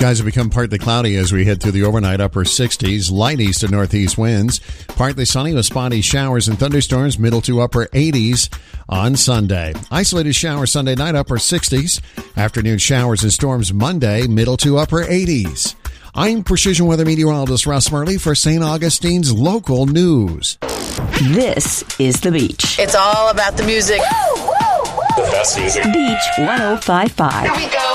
Skies have become partly cloudy as we head through the overnight, upper 60s, light east to northeast winds. Partly sunny with spotty showers and thunderstorms, middle to upper 80s on Sunday. Isolated showers Sunday night, upper 60s. Afternoon showers and storms Monday, middle to upper 80s. I'm Precision Weather Meteorologist Russ Murley for St. Augustine's Local News. This is The Beach. It's all about the music. The best music. Beach 105.5. Here we go.